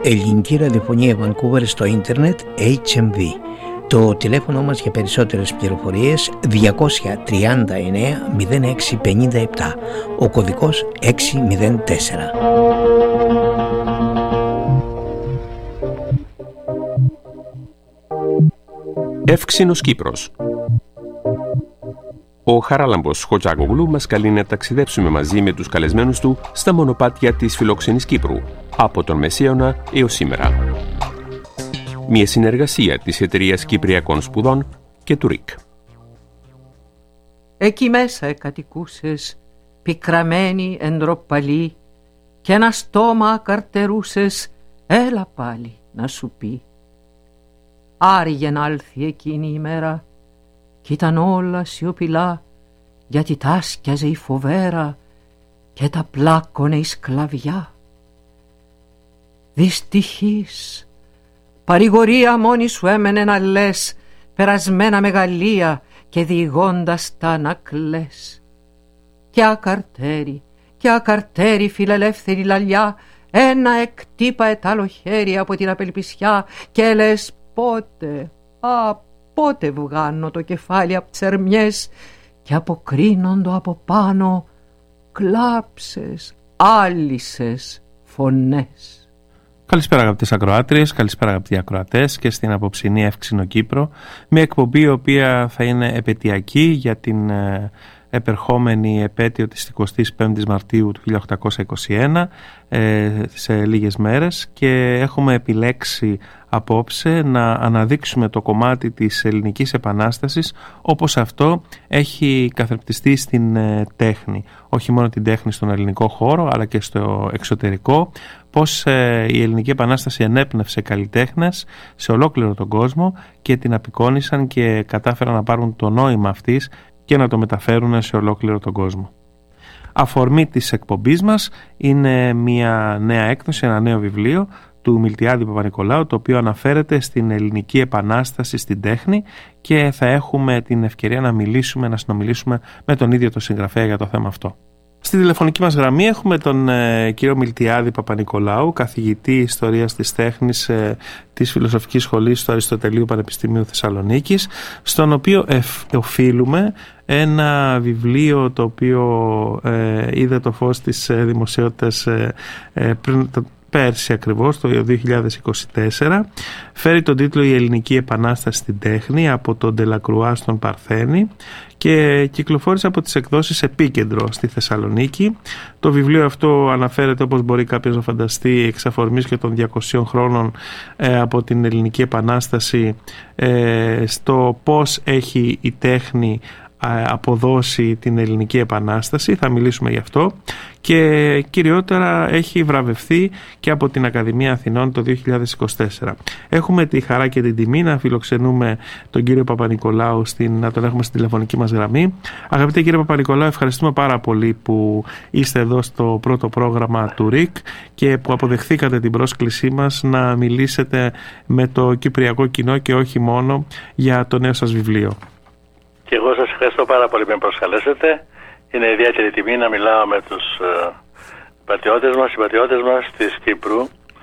Ελληνική ραδιοφωνία Vancouver στο ίντερνετ HMV. Το τηλέφωνο μας για περισσότερες πληροφορίες 239 0657, ο κωδικός 604. Εύξηνος Κύπρος. Ο Χαράλαμπος Χοτζάκογλου μας καλεί να ταξιδέψουμε μαζί με τους καλεσμένους του στα μονοπάτια της φιλόξενης Κύπρου, από τον Μεσαίωνα έως σήμερα. Μια συνεργασία της Εταιρείας Κυπριακών Σπουδών και του ΡΙΚ. Εκεί μέσα κατοικούσες, πικραμένη εντροπαλή, και ένα στόμα καρτερούσες, έλα πάλι να σου πει. Άργε να έλθει εκείνη η μέρα, κι ήταν όλα σιωπηλά, γιατί τάσκιαζε η φοβέρα και τα πλάκωνε η σκλαβιά. Δυστυχής, παρηγορία μόνη σου έμενε να λες, περασμένα μεγαλεία και διηγώντας τα να κλαις. Κι ακαρτέρι φιλελεύθερη λαλιά, ένα εκτύπαε τ' άλλο χέρι από την απελπισιά και λες πότε βγάνω το κεφάλι απ' τσερμιές και αποκρίνοντο από πάνω κλάψες, άλυσες φωνές. Καλησπέρα αγαπητές ακροάτριες, καλησπέρα αγαπητοί ακροατές και στην απόψινή Εύξηνο Κύπρο, μια εκπομπή η οποία θα είναι επαιτειακή για την επερχόμενη επέτειο της 25ης Μαρτίου του 1821 σε λίγες μέρες, και έχουμε επιλέξει απόψε να αναδείξουμε το κομμάτι της Ελληνικής Επανάστασης όπως αυτό έχει καθρεπτιστεί στην τέχνη, όχι μόνο την τέχνη στον ελληνικό χώρο αλλά και στο εξωτερικό, πώς η Ελληνική Επανάσταση ενέπνευσε καλλιτέχνες σε ολόκληρο τον κόσμο και την απεικόνισαν και κατάφεραν να πάρουν το νόημα αυτής και να το μεταφέρουν σε ολόκληρο τον κόσμο. Αφορμή της εκπομπής μας είναι μια νέα έκδοση, ένα νέο βιβλίο του Μιλτιάδη Παπα-Νικολάου, το οποίο αναφέρεται στην Ελληνική Επανάσταση στην τέχνη, και θα έχουμε την ευκαιρία να συνομιλήσουμε με τον ίδιο το συγγραφέα για το θέμα αυτό. Στη τηλεφωνική μας γραμμή έχουμε τον κύριο Μιλτιάδη Παπα-Νικολάου, καθηγητή Ιστορίας της Τέχνης της Φιλοσοφικής Σχολής του Αριστοτελείου Πανεπιστημίου Θεσσαλονίκης, στον οποίο οφείλουμε ένα βιβλίο το οποίο είδε το φως της δημοσιότητας πέρσι ακριβώς, το 2024. Φέρει τον τίτλο «Η Ελληνική Επανάσταση στην Τέχνη» από τον Ντελακρουά στον Παρθένη και κυκλοφόρησε από τις εκδόσεις Επίκεντρο στη Θεσσαλονίκη. Το βιβλίο αυτό αναφέρεται, όπως μπορεί κάποιος να φανταστεί, εξ αφορμής και των 200 χρόνων από την Ελληνική Επανάσταση, στο πώς έχει η τέχνη αποδώσει την Ελληνική Επανάσταση. Θα μιλήσουμε γι' αυτό, και κυριότερα έχει βραβευθεί και από την Ακαδημία Αθηνών το 2024. Έχουμε τη χαρά και την τιμή να φιλοξενούμε τον κύριο Παπα-Νικολάου, να τον έχουμε στην τηλεφωνική μας γραμμή. Αγαπητέ κύριε Παπα-Νικολάου, ευχαριστούμε πάρα πολύ που είστε εδώ στο πρώτο πρόγραμμα του ΡΙΚ και που αποδεχθήκατε την πρόσκλησή μας να μιλήσετε με το κυπριακό κοινό και όχι μόνο για το νέο σας βιβλίο. Και εγώ σας ευχαριστώ πάρα πολύ που με προσκαλέσετε. Είναι ιδιαίτερη τιμή να μιλάω με τους συμπατριώτες μας της Κύπρου,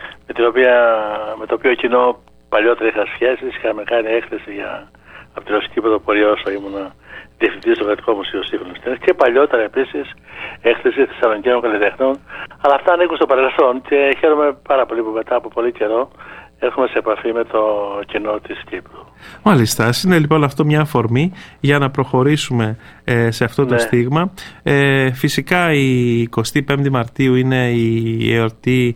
με το οποίο κοινό παλιότερα είχα σχέσεις. Είχαμε κάνει έκθεση από τη Ρωσική Πρωτοπορία όσο ήμουν διευθυντής στο Κρατικό Μουσείο Σύγχρονης Τέχνης, και παλιότερα επίσης έκθεση Θεσσαλονικαίων καλλιτεχνών. Αλλά αυτά ανήκουν στο παρελθόν και χαίρομαι πάρα πολύ που μετά από πολύ καιρό έρχομαι σε επαφή με το κοινό της Κύπρου. Μάλιστα, είναι λοιπόν αυτό μια αφορμή για να προχωρήσουμε σε αυτό το στίγμα. Φυσικά η 25η Μαρτίου είναι η εορτή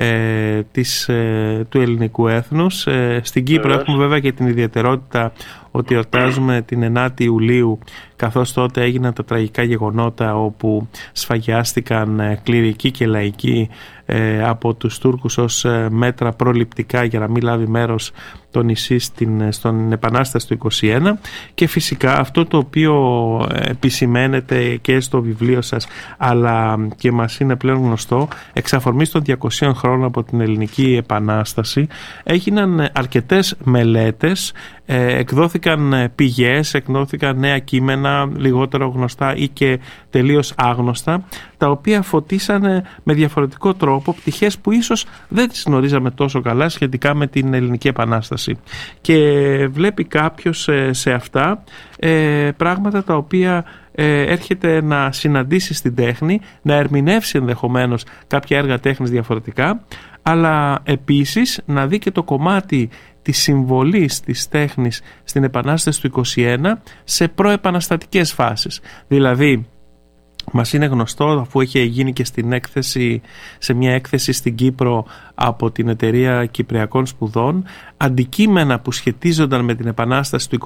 του ελληνικού έθνους. Στην Κύπρο έχουμε βέβαια και την ιδιαιτερότητα ότι εορτάζουμε την 9η Ιουλίου, καθώς τότε έγιναν τα τραγικά γεγονότα όπου σφαγιάστηκαν κληρικοί και λαϊκοί από τους Τούρκους ως μέτρα προληπτικά για να μην λάβει μέρος το νησί στον Επανάσταση του 21. Και φυσικά αυτό το οποίο επισημαίνεται και στο βιβλίο σας αλλά και μας είναι πλέον γνωστό, εξ αφορμής των 200 χρόνο από την Ελληνική Επανάσταση έγιναν αρκετές μελέτες, εκδόθηκαν πηγές, εκδόθηκαν νέα κείμενα λιγότερο γνωστά ή και τελείως άγνωστα, τα οποία φωτίσανε με διαφορετικό τρόπο πτυχές που ίσως δεν τις γνωρίζαμε τόσο καλά σχετικά με την Ελληνική Επανάσταση, και βλέπει κάποιος σε αυτά πράγματα τα οποία έρχεται να συναντήσει στην τέχνη, να ερμηνεύσει ενδεχομένως κάποια έργα τέχνης διαφορετικά, αλλά επίσης να δει και το κομμάτι της συμβολής της τέχνης στην Επανάσταση του 1921 σε προεπαναστατικές φάσεις. Δηλαδή, μας είναι γνωστό, αφού έχει γίνει και σε μια έκθεση στην Κύπρο από την Εταιρεία Κυπριακών Σπουδών, αντικείμενα που σχετίζονταν με την Επανάσταση του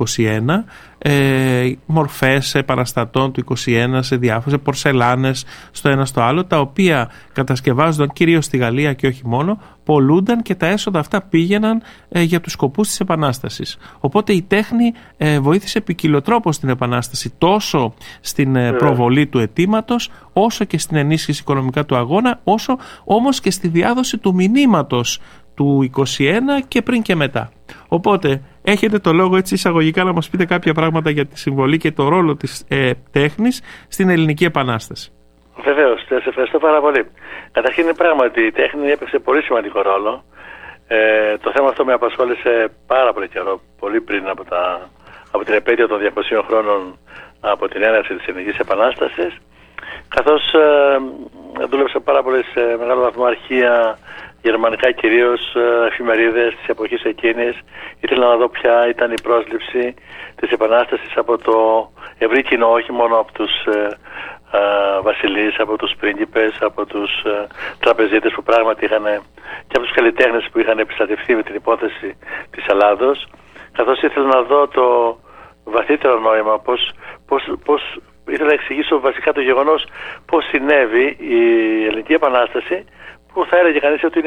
1921, μορφές επαναστατών του 1921 σε διάφορες πορσελάνες στο ένα στο άλλο, τα οποία κατασκευάζονταν κυρίως στη Γαλλία και όχι μόνο, πολλούνταν και τα έσοδα αυτά πήγαιναν για τους σκοπούς της Επανάστασης. Οπότε η τέχνη βοήθησε ποικιλοτρόπως στην Επανάσταση, τόσο στην προβολή του αιτήματος, όσο και στην ενίσχυση οικονομικά του αγώνα, όσο όμως και στη διάδοση του μηνύματος του 21 και πριν και μετά. Οπότε έχετε το λόγο έτσι εισαγωγικά να μας πείτε κάποια πράγματα για τη συμβολή και το ρόλο της τέχνης στην Ελληνική Επανάσταση. Βεβαίως, σας ευχαριστώ πάρα πολύ. Καταρχήν, πράγματι η τέχνη έπαιξε πολύ σημαντικό ρόλο. Το θέμα αυτό με απασχόλησε πάρα πολύ καιρό, πολύ πριν από την επέτειο των 200 χρόνων από την έναρξη της Ελληνικής Επανάστασης, καθώς δούλεψα πάρα πολύ σε μεγάλο βαθμό αρχεία, γερμανικά κυρίως, εφημερίδες της εποχής εκείνης. Ήθελα να δω ποια ήταν η πρόσληψη της Επανάστασης από το ευρύ κοινό, όχι μόνο από τους βασιλείς, από τους πρίγκιπες, από τους τραπεζίτες που πράγματι είχαν, και από τους καλλιτέχνες που είχαν επιστατευτεί με την υπόθεση της Ελλάδος, καθώς ήθελα να δω το βαθύτερο νόημα, πώς ήθελα να εξηγήσω βασικά το γεγονός πώς συνέβη η Ελληνική Επανάσταση, που θα έλεγε κανείς ότι είναι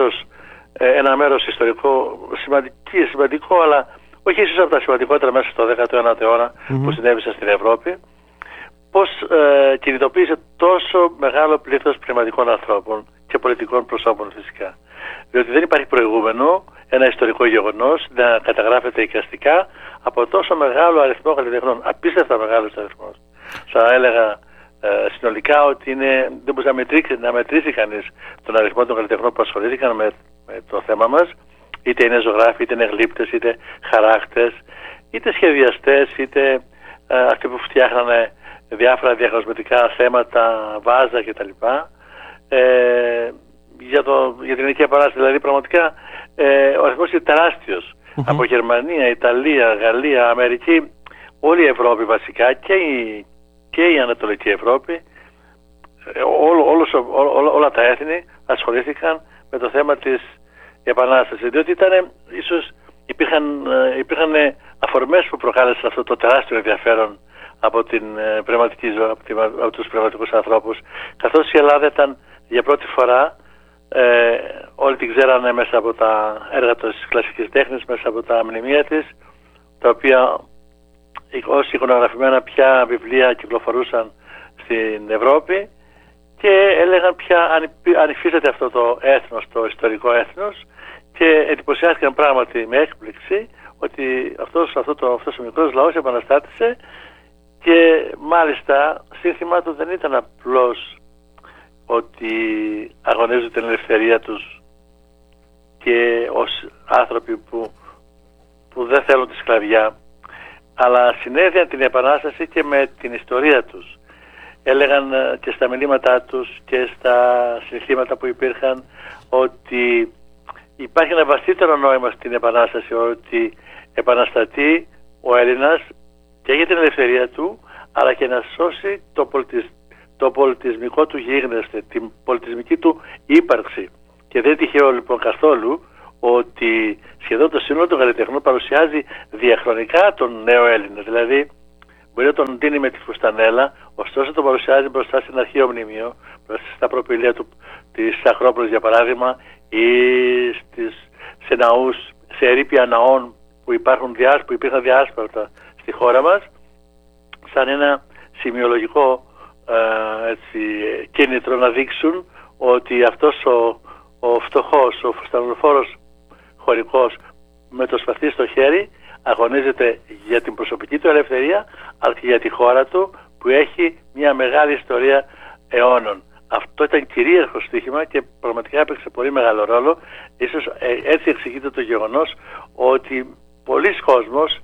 ένα μέρος ιστορικό σημαντικό, αλλά όχι ίσως από τα σημαντικότερα μέσα στο 19ο αιώνα που συνέβησαν στην Ευρώπη. Πώς κινητοποίησε τόσο μεγάλο πλήθος πνευματικών ανθρώπων και πολιτικών προσώπων φυσικά. Διότι δεν υπάρχει προηγούμενο ένα ιστορικό γεγονός να καταγράφεται εικαστικά από τόσο μεγάλο αριθμό καλλιτεχνών. Απίστευτα μεγάλος αριθμός. Θα έλεγα συνολικά ότι δεν μπορεί να μετρήσει κανείς τον αριθμό των καλλιτεχνών που ασχολήθηκαν με το θέμα μας, είτε είναι ζωγράφοι, είτε είναι γλύπτες, είτε χαράκτες, είτε σχεδιαστές, είτε αυτοί που φτιάχνανε διάφορα διαγνωσματικά θέματα, βάζα κτλ. Για την Ελληνική Επανάσταση, δηλαδή, πραγματικά ο αριθμός είναι τεράστιος. Από Γερμανία, Ιταλία, Γαλλία, Αμερική, όλη η Ευρώπη βασικά και η Ανατολική Ευρώπη, όλα τα έθνη ασχολήθηκαν με το θέμα της Επανάστασης, διότι ίσως υπήρχαν αφορμές που προκάλεσαν αυτό το τεράστιο ενδιαφέρον από την πνευματική ζωή, από τους πνευματικούς ανθρώπους, καθώς η Ελλάδα ήταν για πρώτη φορά, όλοι την ξέρανε μέσα από τα έργα της κλασικής τέχνης, μέσα από τα μνημεία της, τα οποία ως εικονογραφημένα πια βιβλία κυκλοφορούσαν στην Ευρώπη, και έλεγαν πια αν υφίσταται αυτό το έθνος, το ιστορικό έθνος, και εντυπωσιάστηκαν πράγματι με έκπληξη ότι αυτός ο μικρός λαός επαναστάτησε, και μάλιστα σύνθημα του δεν ήταν απλώς ότι αγωνίζουν την ελευθερία τους και ως άνθρωποι που δεν θέλουν τη σκλαβιά, αλλά συνέδειαν την Επανάσταση και με την ιστορία τους. Έλεγαν και στα μηνύματά τους και στα συνθήματα που υπήρχαν ότι υπάρχει ένα βαθύτερο νόημα στην Επανάσταση, ότι επαναστατεί ο Έλληνας και για την ελευθερία του, αλλά και να σώσει το πολιτισμικό του γίγνεσθε, την πολιτισμική του ύπαρξη. Και δεν τυχαίο λοιπόν καθόλου ότι σχεδόν το σύνολο των καλλιτεχνών παρουσιάζει διαχρονικά τον νέο Έλληνα. Δηλαδή, μπορεί να τον δίνει με τη φουστανέλα, ωστόσο τον παρουσιάζει μπροστά σε ένα αρχαίο μνημείο, μπροστά στα προπηλία της Ακρόπολης για παράδειγμα, ή σε ναούς, σε ερείπια ναών που υπήρχαν διάσπαρτα στη χώρα μας, σαν ένα σημειολογικό κίνητρο να δείξουν ότι αυτός ο φτωχός, ο φουστανοφόρος χωρικός με το σπαθί στο χέρι αγωνίζεται για την προσωπική του ελευθερία, αλλά και για τη χώρα του που έχει μια μεγάλη ιστορία αιώνων. Αυτό ήταν κυρίαρχο στοίχημα και πραγματικά έπαιξε πολύ μεγάλο ρόλο. Ίσως έτσι εξηγείται το γεγονός ότι πολλοί κόσμος,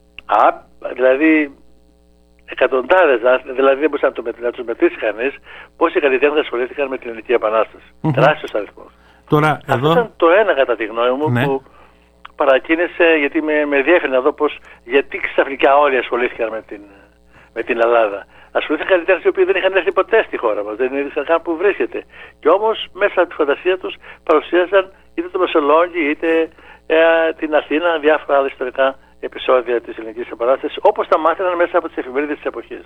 δηλαδή εκατοντάδες, δηλαδή δεν μπορούσε να τους μετρήσει κανείς, πόσοι καλλιτέχνες ασχολήθηκαν με την Ελληνική Επανάσταση. Τεράστιος αριθμός. Τώρα, αυτό ήταν το ένα κατά τη γνώμη μου, ναι, που παρακίνησε, γιατί με διέφερε να δω γιατί ξαφνικά όλοι ασχολήθηκαν με την Ελλάδα. Ασχολήθηκαν καλλιτέχνες οι οποίοι δεν είχαν έρθει ποτέ στη χώρα μας, δεν ήξεραν καν που βρίσκεται. Και όμως μέσα από τη φαντασία τους παρουσίασαν είτε το Μεσολόγγι είτε την Αθήνα, διάφορα άλλα ιστορικά επεισόδια της Ελληνικής Επανάστασης, όπως τα μάθαιναν μέσα από τις εφημερίδες της εποχής.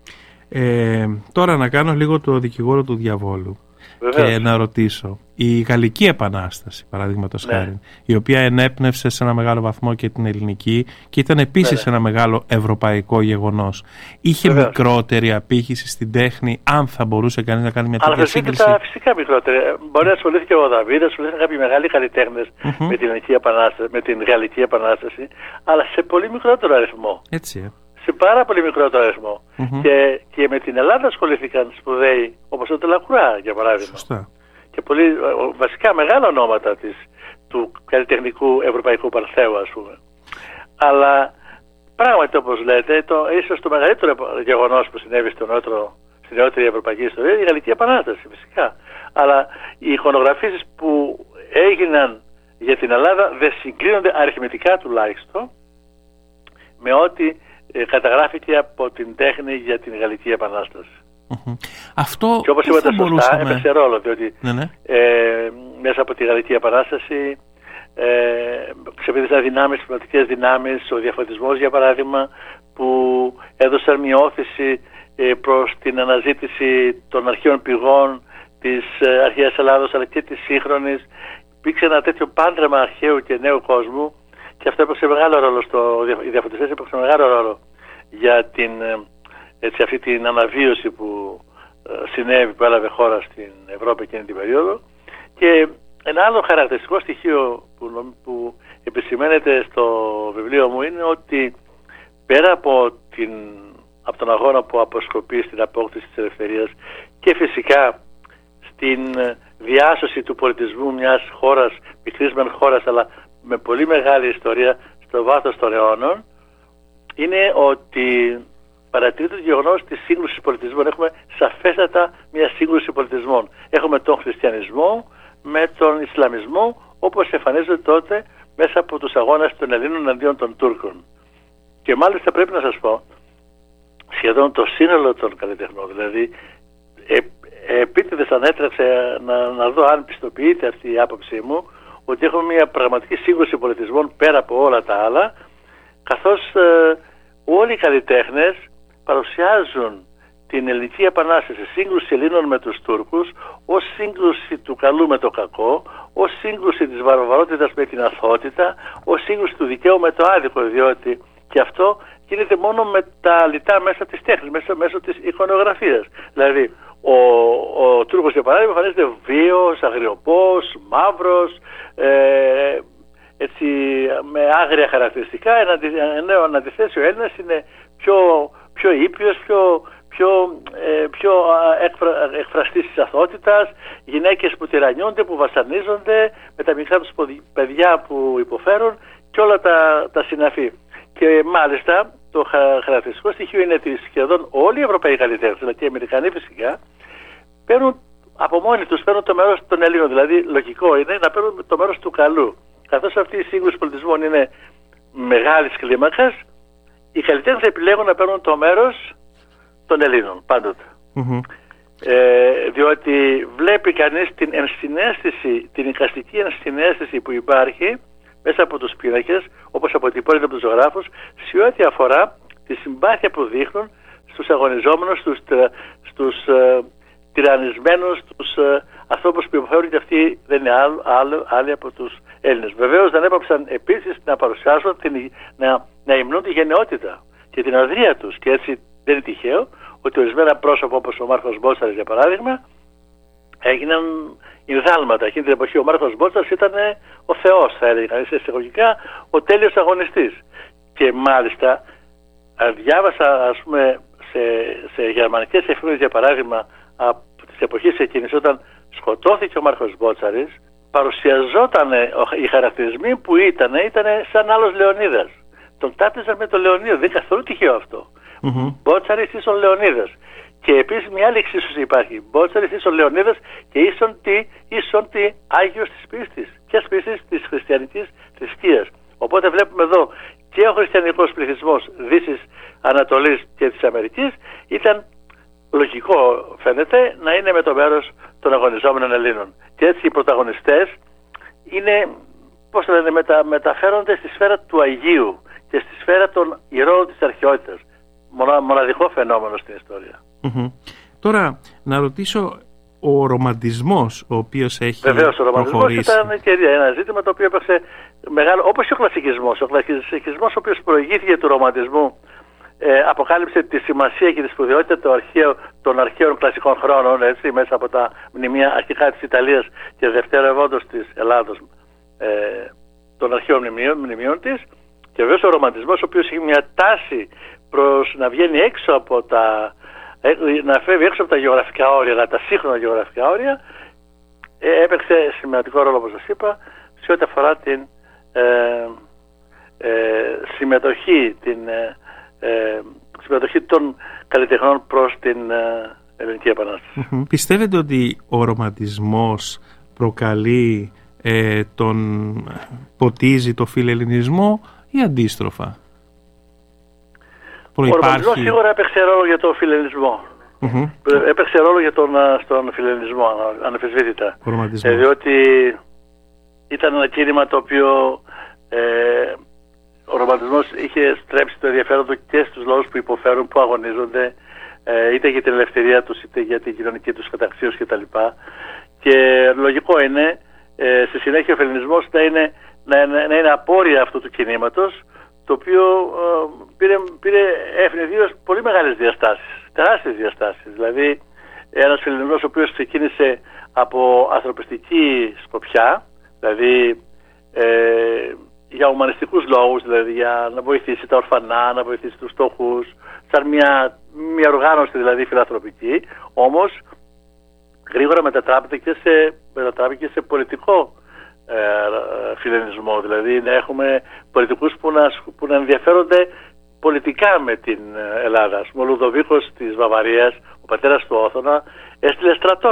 Τώρα να κάνω λίγο το δικηγόρο του διαβόλου. Βεβαίως. Και να ρωτήσω, η Γαλλική Επανάσταση, παραδείγματος χάρη, η οποία ενέπνευσε σε ένα μεγάλο βαθμό και την ελληνική και ήταν επίσης ένα μεγάλο ευρωπαϊκό γεγονός, είχε μικρότερη απήχηση στην τέχνη, αν θα μπορούσε κανείς να κάνει μια τέτοια σύγκριση? Φυσικά μικρότερη. Μπορεί να ασχολήθηκε ο Δαβίδ, ασχολήθηκαν κάποιοι μεγάλοι καλλιτέχνες με την Ελληνική Επανάσταση, με την Γαλλική Επανάσταση, αλλά σε πολύ μικρότερο αριθμό. Έτσι, σε πάρα πολύ μικρότερο αριθμό. Και με την Ελλάδα ασχολήθηκαν σπουδαίοι, όπως ο Τελακουρά, για παράδειγμα. Σωστά. Και πολύ βασικά μεγάλα ονόματα του καλλιτεχνικού ευρωπαϊκού παρθέου, ας πούμε. Αλλά πράγματι, όπως λέτε, ίσως το μεγαλύτερο γεγονός που συνέβη στην νεότερη ευρωπαϊκή ιστορία είναι η Γαλλική Επανάσταση, φυσικά. Αλλά οι εικονογραφήσεις που έγιναν για την Ελλάδα δεν συγκρίνονται αριθμητικά τουλάχιστον με ό,τι καταγράφηκε από την τέχνη για την Γαλλική Επανάσταση. Αυτό και όπως είπατε σωστά, έπαιξε ρόλο, διότι μέσα από τη Γαλλική Επανάσταση ξεπήδησαν δυνάμεις, πνευματικές δυνάμεις, ο διαφωτισμός για παράδειγμα, που έδωσαν μια όθηση προς την αναζήτηση των αρχαίων πηγών της αρχαίας Ελλάδος αλλά και της σύγχρονης. Υπήρξε ένα τέτοιο πάντρεμα αρχαίου και νέου κόσμου. Και αυτό έπαιξε μεγάλο ρόλο οι διαφωτιστές έπαιξαν μεγάλο ρόλο για αυτή την αναβίωση που συνέβη, που έλαβε χώρα στην Ευρώπη εκείνη την περίοδο. Και ένα άλλο χαρακτηριστικό στοιχείο που επισημαίνεται στο βιβλίο μου είναι ότι πέρα από τον αγώνα που αποσκοπεί στην απόκτηση της ελευθερίας και φυσικά στην διάσωση του πολιτισμού μιας χώρας, μικρής μεν χώρας, αλλά με πολύ μεγάλη ιστορία στο βάθος των αιώνων, είναι ότι παρατηρείται το γεγονός της σύγκρουσης πολιτισμών. Έχουμε σαφέστατα μια σύγκρουση πολιτισμών. Έχουμε τον χριστιανισμό με τον Ισλαμισμό, όπως εμφανίζεται τότε μέσα από τους αγώνες των Ελλήνων αντίον των Τούρκων. Και μάλιστα πρέπει να σας πω, σχεδόν το σύνολο των καλλιτεχνών, δηλαδή επίτηδες ανέτρεξε να δω αν πιστοποιείται αυτή η άποψή μου, ότι έχουμε μια πραγματική σύγκρουση πολιτισμών πέρα από όλα τα άλλα, καθώς όλοι οι καλλιτέχνες παρουσιάζουν την Ελληνική Επανάσταση, σύγκρουση Ελλήνων με τους Τούρκους, ως σύγκρουση του καλού με το κακό, ως σύγκρουση της βαρβαρότητας με την αθωότητα, ως σύγκρουση του δικαίου με το άδικο, διότι και αυτό γίνεται μόνο με τα λιτά μέσα της τέχνης, μέσω της εικονογραφίας. Δηλαδή, ο Τούρκος για παράδειγμα εμφανίζεται βίος, αγριοπός, μαύρος, έτσι, με άγρια χαρακτηριστικά, ενώ αντιθέσει ο Έλληνας είναι πιο ήπιος, πιο εκφραστής της αθωότητας, γυναίκες που τυραννιούνται, που βασανίζονται, με τα μικρά τους παιδιά που υποφέρουν και όλα τα συναφή. Και μάλιστα το χαρακτηριστικό στοιχείο είναι ότι σχεδόν όλοι οι Ευρωπαίοι καλλιτέχνες, δηλαδή και οι Αμερικανοί φυσικά, παίρνουν από μόνοι τους το μέρος των Ελλήνων. Δηλαδή λογικό είναι να παίρνουν το μέρος του καλού. Καθώς αυτή η σύγκρουση πολιτισμών είναι μεγάλης κλίμακας, οι καλλιτέχνες επιλέγουν να παίρνουν το μέρος των Ελλήνων πάντοτε. Διότι βλέπει κανείς την ενσυναίσθηση, την εικαστική ενσυναίσθηση που υπάρχει μέσα από τους πίνακες, όπως αποτυπώνεται από τους ζωγράφους, σε ό,τι αφορά τη συμπάθεια που δείχνουν στους αγωνιζόμενους, στους τυραννισμένους, τους ανθρώπους που υποφέρουν, και αυτοί δεν είναι άλλοι από τους Έλληνες. Βεβαίως δεν έπαψαν επίσης να παρουσιάσουν, να υμνούν τη γενναιότητα και την αδρία τους. Και έτσι δεν είναι τυχαίο ότι ορισμένα πρόσωπα όπως ο Μάρκος Μπότσαρης για παράδειγμα έγιναν ινδάλματα. Εκείνη την εποχή ο Μάρκος Μπότσαρης ήταν ο θεός, θα έλεγα, σε εισαγωγικά, ο τέλειος αγωνιστής. Και μάλιστα διάβασα, ας πούμε, σε γερμανικές εφημερίδες, για παράδειγμα, από τις εποχές εκείνης, όταν σκοτώθηκε ο Μάρκος Μπότσαρης, παρουσιαζόταν οι χαρακτηρισμοί που ήταν σαν άλλος Λεωνίδας. Τον τάπτιζαν με τον Λεωνίδα, δεν είναι καθόλου τυχαίο αυτό. Μπότσαρης ίσον Λεωνίδας. Και επίσης μια άλλη εξίσωση υπάρχει. Μπότσαρης ίσον Λεωνίδας και ίσον τι Άγιος της πίστης. Ποιας πίστης? Της χριστιανικής θρησκείας. Οπότε βλέπουμε εδώ και ο χριστιανικός πληθυσμός Δύσης, Ανατολής και της Αμερικής ήταν λογικό, φαίνεται, να είναι με το μέρος των αγωνιζόμενων Ελλήνων. Και έτσι οι πρωταγωνιστές είναι, πώς το λένε, μεταφέρονται στη σφαίρα του Αγίου και στη σφαίρα των ηρώων της αρχαιότητας. Μοναδικό φαινόμενο στην ιστορία. Τώρα, να ρωτήσω, ο ρομαντισμός ο οποίος έχει βεβαίως, ο ρομαντισμός προχωρήσει... ήταν και ένα ζήτημα το οποίο έπαιξε μεγάλο, όπως και ο κλασικισμός. Ο κλασικισμός, ο οποίος προηγήθηκε του ρομαντισμού, αποκάλυψε τη σημασία και τη σπουδαιότητα των αρχαίων κλασικών χρόνων, έτσι, μέσα από τα μνημεία αρχικά της Ιταλίας και δευτερευόντως της Ελλάδος, των αρχαίων μνημείων της. Και βέβαια ο ρομαντισμός, ο οποίος έχει μια τάση προς να βγαίνει έξω από να φεύγει έξω από τα γεωγραφικά όρια, τα σύγχρονα γεωγραφικά όρια, έπαιξε σημαντικό ρόλο, όπως σας είπα, σε ό,τι αφορά την συμμετοχή των καλλιτεχνών προς την Ελληνική Επανάσταση. Πιστεύετε ότι ο ρομαντισμός προκαλεί, ποτίζει το φιλελληνισμό ή αντίστροφα? Ο ρομαντισμός σίγουρα έπαιξε ρόλο για τον φιλελληνισμό. Έπαιξε ρόλο για στον φιλελληνισμό, αναμφισβήτητα. Διότι ήταν ένα κίνημα το οποίο ο ρομαντισμός είχε στρέψει το ενδιαφέρον του και στους λαούς που υποφέρουν, που αγωνίζονται, είτε για την ελευθερία τους, είτε για την κοινωνική τους καταξίωση κτλ. Και λογικό είναι στη συνέχεια ο φιλελληνισμός να είναι απόρρια αυτού του κινήματος, το οποίο πήρε ευνηδίως πολύ μεγάλες διαστάσεις, τεράστιες διαστάσεις. Δηλαδή ένας φιλελληνισμός ο οποίος ξεκίνησε από ανθρωπιστική σκοπιά, δηλαδή για ουμανιστικούς λόγους, δηλαδή για να βοηθήσει τα ορφανά, να βοηθήσει τους φτωχούς, σαν μια οργάνωση δηλαδή φιλανθρωπική, όμως γρήγορα μετατράπηκε σε πολιτικό φιλελληνισμό, δηλαδή να έχουμε πολιτικούς που να ενδιαφέρονται πολιτικά με την Ελλάδα. Ο Λουδοβίκος της Βαβαρίας, ο πατέρας του Όθωνα, έστειλε στρατό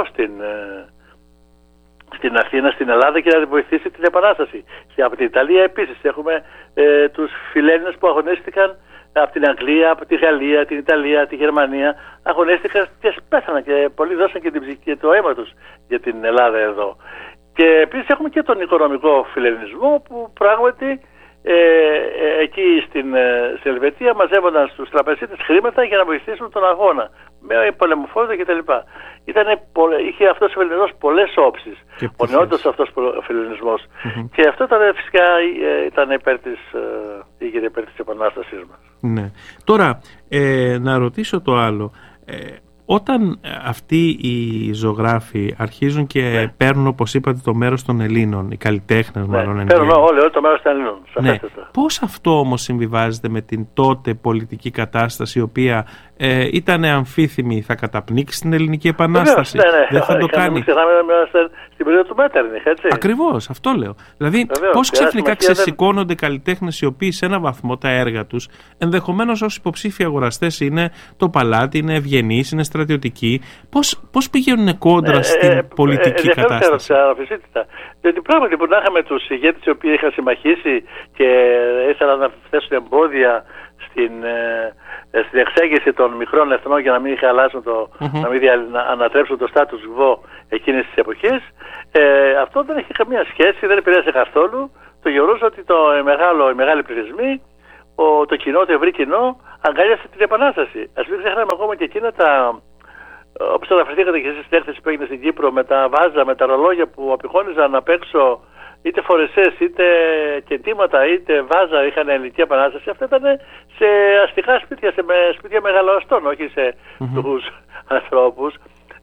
στην Αθήνα, στην Ελλάδα, και να βοηθήσει την Επανάσταση. Και από την Ιταλία επίσης έχουμε τους φιλέλληνες που αγωνίστηκαν από την Αγγλία, από τη Γαλλία, την Ιταλία, τη Γερμανία, αγωνίστηκαν και πέθαναν και πολλοί δώσαν και την ψυχή και το αίμα τους για την Ελλάδα εδώ. Και επίσης έχουμε και τον οικονομικό φιλελληνισμό, που πράγματι εκεί στην Ελβετία μαζεύονταν στους τραπεζίτες χρήματα για να βοηθήσουν τον αγώνα με πολεμοφόρητα κτλ. Είχε αυτός ο φιλελληνισμός πολλές όψεις, ο νεότερος αυτός ο φιλελληνισμός. Και αυτό φυσικά ήταν υπέρ της Επανάστασης μας. Ναι. Τώρα, να ρωτήσω το άλλο. Όταν αυτοί οι ζωγράφοι αρχίζουν και παίρνουν, όπως είπατε, το μέρος των Ελλήνων, οι καλλιτέχνες μάλλον... Παίρνουν όλοι το μέρος των Ελλήνων. Ναι. Πώς αυτό όμως συμβιβάζεται με την τότε πολιτική κατάσταση, η οποία ήταν αμφίθυμη, θα καταπνίξει την Ελληνική Επανάσταση? Δεν θα το κάνει. Στην περίοδο του Μέτερνιχ, έτσι. Ακριβώς, αυτό λέω. Δηλαδή, πώς ξαφνικά ξεσηκώνονται καλλιτέχνες οι οποίοι σε ένα βαθμό τα έργα τους, ενδεχομένως ως υποψήφοι αγοραστές είναι το παλάτι, είναι ευγενείς, είναι στρατιωτικοί, πώς πηγαίνουν κόντρα στην πολιτική κατάσταση? Διότι πράγματι που να είχαμε τους ηγέτες οι οποίοι είχαν συμμαχήσει και ήθελαν να θέσουν εμπόδια στην εξέγερση των μικρών εθνών για να μην χαλάσουν να μην ανατρέψουν το status quo εκείνης της εποχής, αυτό δεν έχει καμία σχέση, δεν επηρέασε καθόλου το γεγονός ότι οι μεγάλοι πληθυσμοί, το κοινό, το ευρύ κοινό, αγκάλιασε την Επανάσταση. Ας μην ξεχνάμε ακόμα και εκείνα όπως αναφερθήκατε και εσείς στην έκθεση που έγινε στην Κύπρο, με τα βάζα, με τα ρολόγια που απεικόνιζαν απ' έξω, είτε φορεσές, είτε κεντήματα, είτε βάζα, είχαν Ελληνική Επανάσταση. Αυτά ήταν σε αστικά σπίτια, σπίτια μεγαλοαστών, όχι σε φτωχούς ανθρώπους.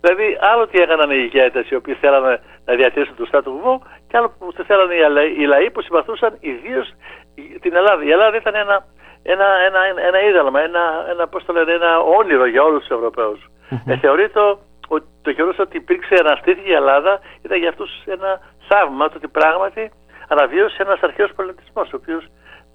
Δηλαδή, άλλο τι έκαναν οι ηγέτες οι οποίοι θέλανε να διατηρήσουν το στάτου quo, και άλλο που θέλανε οι λαοί που συμπαθούσαν ιδίως την Ελλάδα. Η Ελλάδα ήταν ένα είδωλμα, ένα όνειρο για όλους τους Ευρωπαίους. Θεωρείται ότι το γεγονός ότι αναστήθηκε η Ελλάδα ήταν για αυτούς ένα θαύμα, το ότι πράγματι αναβίωσε ένας αρχαίος πολιτισμός, ο οποίος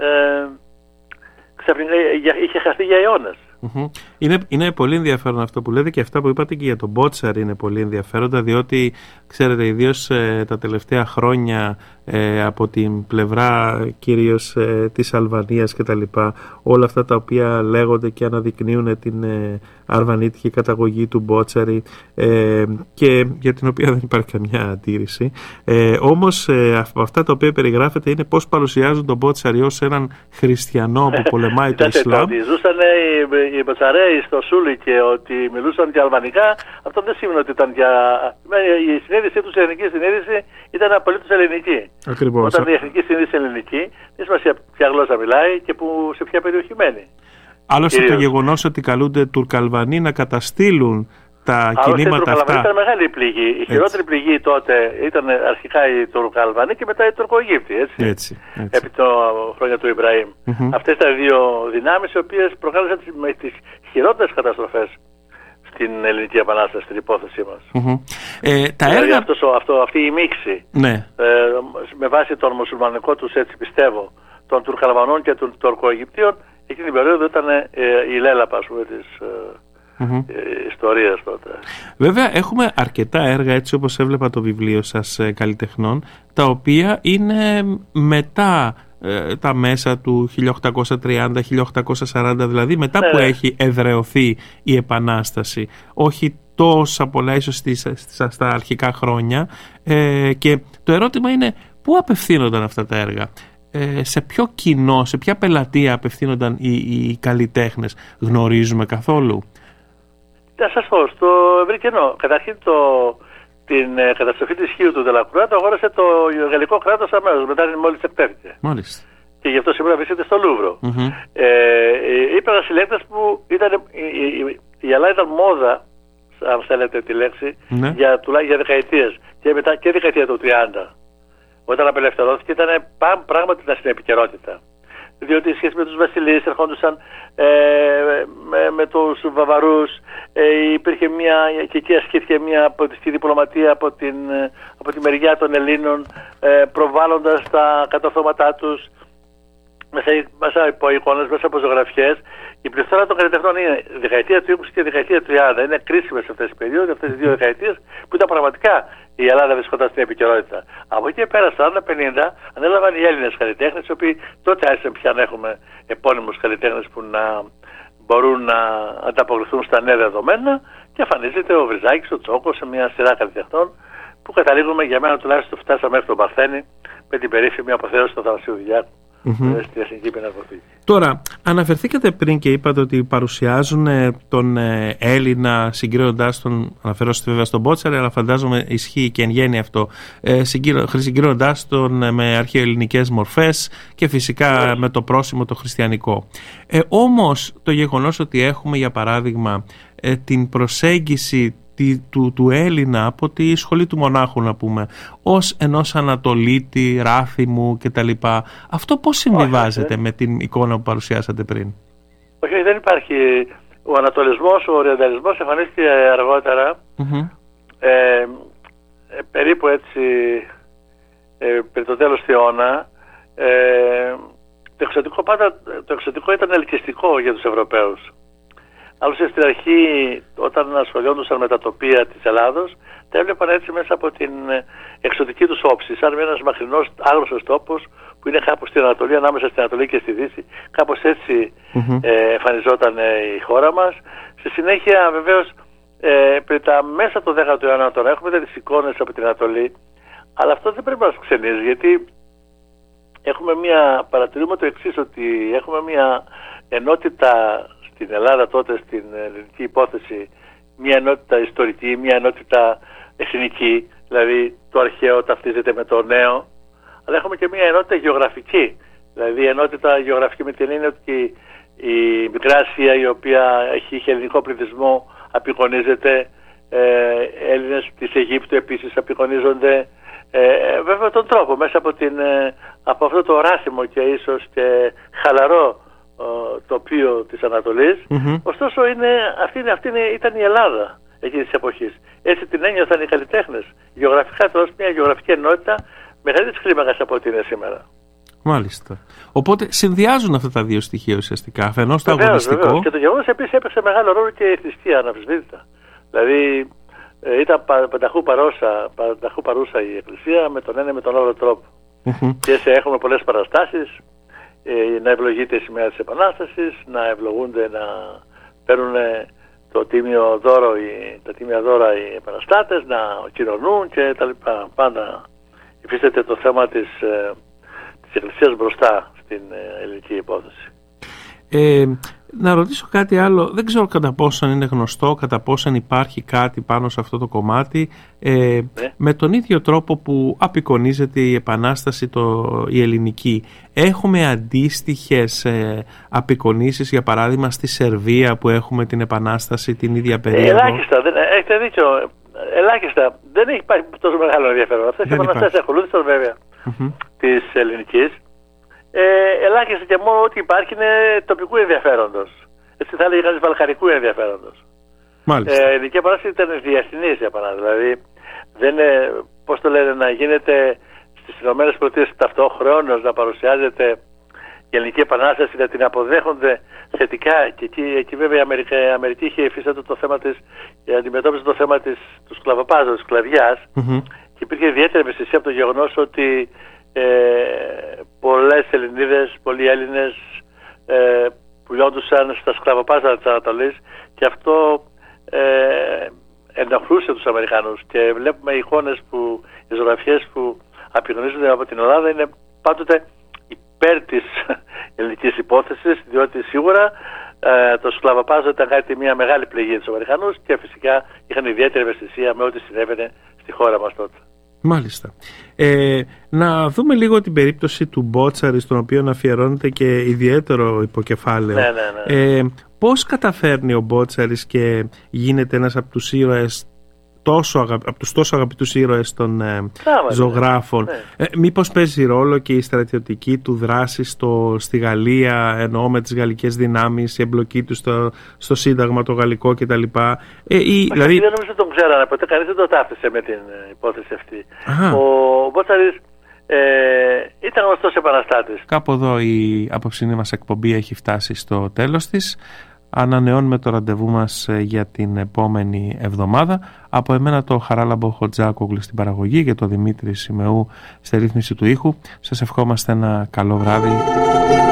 ξαφνικά είχε χαθεί για αιώνες. Είναι πολύ ενδιαφέρον αυτό που λέτε, και αυτά που είπατε και για τον Μπότσαρη είναι πολύ ενδιαφέροντα, διότι ξέρετε, ιδίως τα τελευταία χρόνια από την πλευρά κυρίως της Αλβανίας και τα λοιπά, όλα αυτά τα οποία λέγονται και αναδεικνύουν την αρβανίτικη καταγωγή του Μπότσαρη, και για την οποία δεν υπάρχει καμιά αντίρρηση, όμως αυτά τα οποία περιγράφεται είναι πώς παρουσιάζουν τον Μπότσαρη ως έναν χριστιανό που πολεμάει το Ισλάμ. Ότι ζούσαν οι Μποτσαρέοι στο Σούλι και ότι μιλούσαν και αλβανικά, αυτό δεν σημαίνει ότι ήταν για... Η συνείδησή τους, η εθνική συνείδηση, ήταν απολύτως ελληνική. Ακριβώς. Όταν η εθνική συνείδηση είναι ελληνική, δεν σημασία ποια γλώσσα μιλάει και σε ποια περιοχή μένει. Άλλωστε το γεγονός ότι καλούνται Τουρκαλβανοί να καταστήλουν τα κινήματα αυτά. Ήταν μεγάλη πληγή. Η χειρότερη πληγή τότε ήταν αρχικά οι Τουρκαλβανοί και μετά οι Τουρκογύπτιοι. Έτσι. Επί το χρόνια του Ιμπραήμ. Αυτές ήταν δύο δυνάμεις οι οποίες προκάλεσαν τις χειρότερες καταστροφές στην Ελληνική Επανάσταση, στην υπόθεσή μας. Τα έργα... αυτή η μίξη, ναι, με βάση τον μουσουλμανικό τους, έτσι πιστεύω, των Τουρκαλβανών και των Τουρκογυπτίων, εκείνη την περίοδο ήταν η λέλαπα, ας πούμε, της ιστορίας τότε. Βέβαια έχουμε αρκετά έργα, έτσι όπως έβλεπα το βιβλίο σας, καλλιτεχνών, τα οποία είναι μετά τα μέσα του 1830-1840, δηλαδή μετά που έχει εδραιωθεί η Επανάσταση, όχι τόσα πολλά ίσως στα αρχικά χρόνια, και το ερώτημα είναι πού απευθύνονταν αυτά τα έργα, σε ποιο κοινό, σε ποια πελατεία απευθύνονταν οι καλλιτέχνες, γνωρίζουμε καθόλου? Θα σας πω, στο ευρύ κοινό. Καταρχήν την καταστροφή της Χίου του Ντελακρούα το αγόρασε το γαλλικό κράτος αμέσως, μετά μόλις εκτέθηκε. Μάλιστα. Και γι' αυτό σήμερα βρίσκεται στο Λούβρο. Υπήρχαν συλλέκτες που ήταν, η Ελλάδα ήταν μόδα, αν θέλετε τη λέξη, για δεκαετίες. Και μετά και δεκαετία του 30. Όταν απελευθερώθηκε ήταν πράγματι στην επικαιρότητα. Διότι σχέση με τους βασιλείς ερχόντουσαν με τους Βαβαρούς, υπήρχε και εκεί ασκήθηκε μια πολιτιστική διπλωματία από τη μεριά των Ελλήνων, προβάλλοντας τα κατορθώματά τους μέσα από εικόνες, μέσα από ζωγραφιές. Η πληθώρα των καλλιτεχνών είναι δεκαετία του 20 και δεκαετία του 30. Είναι κρίσιμες αυτές τις περίοδοι, αυτές τις δύο δεκαετίες που ήταν πραγματικά η Ελλάδα βρισκόταν στην επικαιρότητα. Από εκεί πέρα, 40-50, ανέλαβαν οι Έλληνες καλλιτέχνες, οι οποίοι τότε άρχισαν πια να έχουμε επώνυμους καλλιτέχνες που να μπορούν να ανταποκριθούν στα νέα δεδομένα, και εμφανίζεται ο Βριζάκης, ο Τσόκος, σε μια σειρά καλλιτεχνών που καταλήγουμε, για μένα τουλάχιστον, φτάσαμε μέχρι τον Παρθένη με την περίφημη αποθέωση του Θανασίου Διάκου. Στην Εθνική Πινακοθήκη. Τώρα, αναφερθήκατε πριν και είπατε ότι παρουσιάζουν τον Έλληνα συγκρίνοντάς τον, αναφερόσαστε βέβαια στον Μπότσαρη, αλλά φαντάζομαι ισχύει και εν γέννη αυτό, συγκρίνοντάς τον με αρχαιοελληνικές μορφές και φυσικά με το πρόσημο το χριστιανικό. Όμως το γεγονός ότι έχουμε, για παράδειγμα, την προσέγγιση του Έλληνα από τη σχολή του μονάχου, να πούμε, ως ενός Ανατολίτη, Ράθιμου κτλ. Αυτό πώς συμβιβάζεται με την εικόνα που παρουσιάσατε πριν? Όχι, δεν υπάρχει. Ο Ανατολισμός, ο Οριενταλισμός εμφανίστηκε αργότερα, περίπου έτσι πριν το τέλος του αιώνα. Το εξωτικό ήταν ελκυστικό για τους Ευρωπαίους. Άλλωστε στην αρχή, όταν ασχολιόντουσαν με τα τοπία της Ελλάδος, τα έβλεπαν έτσι μέσα από την εξωτική τους όψη, σαν ένας μακρινός άγνωστος τόπος που είναι κάπου στην Ανατολή, ανάμεσα στην Ανατολή και στη Δύση. Κάπως έτσι εμφανιζόταν η χώρα μας. Στη συνέχεια, βεβαίως, πριν τα μέσα του 10ου αιώνα τώρα έχουμε τις εικόνες από την Ανατολή, αλλά αυτό δεν πρέπει να μας ξενίζει, γιατί παρατηρούμε το εξής, ότι έχουμε μια ενότητα στην Ελλάδα τότε, στην ελληνική υπόθεση, μια ενότητα ιστορική, μια ενότητα εθνική, δηλαδή το αρχαίο ταυτίζεται με το νέο, αλλά έχουμε και μια ενότητα γεωγραφική, δηλαδή ενότητα γεωγραφική με την έννοια ότι η Μικρά Ασία, η οποία είχε ελληνικό πληθυσμό, απεικονίζεται, Έλληνες της Αιγύπτου επίσης απεικονίζονται βέβαια με τον τρόπο, μέσα από αυτό το ράσιμο και ίσως και χαλαρό τοπίο της Ανατολής. Ωστόσο ήταν η Ελλάδα εκείνης της εποχής. Έτσι την ένιωθαν οι καλλιτέχνες. Γεωγραφικά τώρα μια γεωγραφική ενότητα μεγαλύτερης κλίμακας από ό,τι είναι σήμερα. Μάλιστα. Οπότε συνδυάζουν αυτά τα δύο στοιχεία ουσιαστικά. Αφενός το αγωνιστικό. Βεβαίως. Και το γεγονός επίσης έπαιξε μεγάλο ρόλο και η θρησκεία, αναμφισβήτητα. Δηλαδή ήταν πανταχού παρούσα η Εκκλησία με τον ένα με τον άλλο τρόπο. Και έχουμε πολλές παραστάσεις, να ευλογείται η σημαία της Επανάστασης, να ευλογούνται, να παίρνουν το τίμιο δώρο, τα τίμια δώρα οι επαναστάτες, να κοινωνούν και τα λοιπά. Πάντα υφίσταται το θέμα της Εκκλησίας μπροστά στην ελληνική υπόθεση. Να ρωτήσω κάτι άλλο, δεν ξέρω κατά πόσον είναι γνωστό, κατά πόσον υπάρχει κάτι πάνω σε αυτό το κομμάτι, με τον ίδιο τρόπο που απεικονίζεται η Επανάσταση η ελληνική. Έχουμε αντίστοιχες απεικονίσεις, για παράδειγμα στη Σερβία που έχουμε την Επανάσταση την ίδια περίοδο? Ελάχιστα, έχετε δίκιο, ελάχιστα. Δεν έχει υπάρχει τόσο μεγάλο ενδιαφέρον. Αυτές οι επαναστάσεις ακολούθησαν βέβαια της ελληνικής. Ελάχιστα και μόνο ότι υπάρχει είναι τοπικού ενδιαφέροντος. Έτσι θα έλεγε κανείς βαλκανικού ενδιαφέροντος. Μάλιστα. Η ελληνική επανάσταση ήταν διεθνής επανάσταση. Δηλαδή, δεν είναι, πώς το λένε, να γίνεται στις ΗΠΑ ταυτόχρονος να παρουσιάζεται η ελληνική επανάσταση, να την αποδέχονται θετικά. Και εκεί βέβαια η Αμερική είχε υφίσταται το θέμα της, αντιμετώπιζε το θέμα του σκλαβοπάζου, της σκλαβιάς. Και υπήρχε ιδιαίτερη ευαισθησία από το γεγονός ότι πολλές Ελληνίδες, πολλοί Έλληνες πουλιόντουσαν στα σκλαβοπάζαρα της Ανατολής και αυτό ενοχλούσε τους Αμερικανούς. Και βλέπουμε εικόνες οι ζωγραφιές που απεικονίζονται από την Ελλάδα είναι πάντοτε υπέρ της ελληνικής υπόθεσης, διότι σίγουρα το σκλαβοπάζο ήταν μια μεγάλη πληγή στους Αμερικανούς και φυσικά είχαν ιδιαίτερη ευαισθησία με ό,τι συνέβαινε στη χώρα μας τότε. Μάλιστα. Να δούμε λίγο την περίπτωση του Μπότσαρη, στον οποίο αφιερώνεται και ιδιαίτερο υποκεφάλαιο. Ναι. Πώς καταφέρνει ο Μπότσαρης και γίνεται ένας από τους ήρωες, από τους τόσο αγαπητούς ήρωες των ζωγράφων? Μήπως παίζει ρόλο και η στρατιωτική του δράση στη Γαλλία, εννοώ με τις γαλλικές δυνάμεις, η εμπλοκή του στο Σύνταγμα το γαλλικό κτλ? Δηλαδή... Δεν νομίζω τον ξέρανε ποτέ, κανείς δεν το ταύτισε με την υπόθεση αυτή. Ο Μπότσαρης ήταν γνωστός επαναστάτης. Κάπου εδώ η απόψινή μας εκπομπή έχει φτάσει στο τέλος της. Ανανεώνουμε το ραντεβού μας για την επόμενη εβδομάδα. Από εμένα το Χαράλαμπο Χοτζάκογλου στην παραγωγή και το Δημήτρη Σιμεού στη ρύθμιση του ήχου. Σας ευχόμαστε ένα καλό βράδυ.